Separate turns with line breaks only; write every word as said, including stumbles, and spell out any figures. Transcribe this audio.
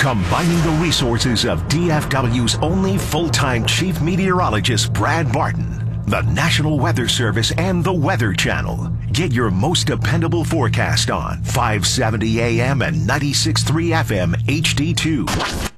Combining the resources of D F W's only full-time chief meteorologist, Brad Barton, the National Weather Service, and the Weather Channel. Get your most dependable forecast on five seventy A M and ninety-six point three F M H D two.